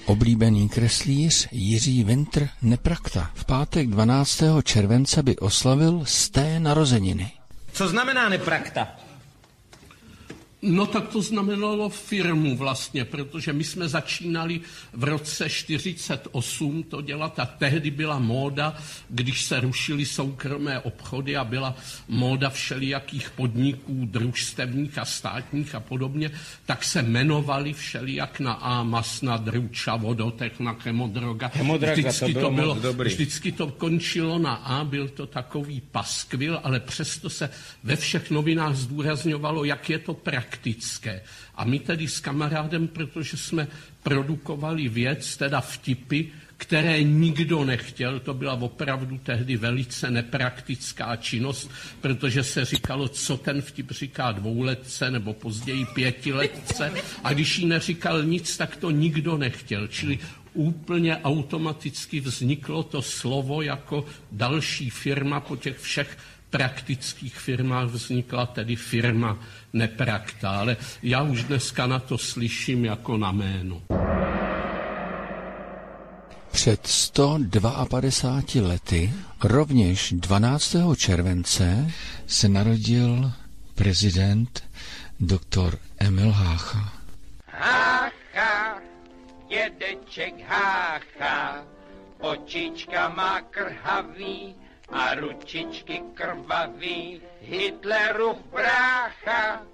Oblíbený kreslíř Jiří Winter Neprakta v pátek 12. července by oslavil 100. narozeniny. Co znamená Neprakta? No tak to znamenalo firmu vlastně, protože my jsme začínali v roce 48 to dělat a tehdy byla móda, když se rušily soukromé obchody a byla móda všelijakých podniků, družstevních a státních a podobně, tak se jmenovali všelijak na A, Masna, Druča, Vodotechna, Chemodroga. Vždycky to končilo na A, byl to takový paskvil, ale přesto se ve všech novinách zdůrazňovalo, jak je to praktické. A my tedy s kamarádem, protože jsme produkovali věc, teda vtipy, které nikdo nechtěl, to byla opravdu tehdy velice nepraktická činnost, protože se říkalo, co ten vtip říká dvouletce nebo později pětiletce a když jí neříkal nic, tak to nikdo nechtěl. Čili úplně automaticky vzniklo to slovo jako další firma po těch všech praktických firmách vznikla tedy firma Neprakta, ale já už dneska na to slyším jako na jméno. Před 152 lety, rovněž 12. července, se narodil prezident doktor Emil Hácha. Hácha, dědeček Hácha, očička má krhavý, a ručičky krvavý, Hitlerův brácha,